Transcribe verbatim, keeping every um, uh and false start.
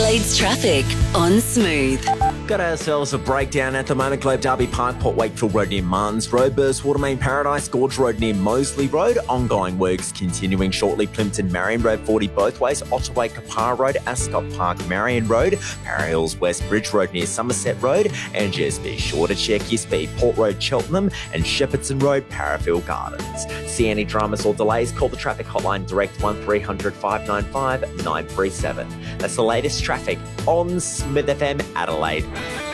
Adelaide's traffic on Smooth. Got ourselves a breakdown at the moment. Globe Derby Park, Port Wakefield Road near Marnes Road, Burstwater Main Paradise, Gorge Road near Moseley Road. Ongoing works continuing shortly. Plimpton Marion Road forty both ways. Otterway Kapar Road, Ascot Park Marion Road, Para Hills West Bridge Road near Somerset Road. And just be sure to check your speed. Port Road Cheltenham and Shepherdson Road, Parafield Gardens. See any dramas or delays? Call the traffic hotline direct one three hundred five nine five nine three seven. That's the latest traffic on Smith F M Adelaide.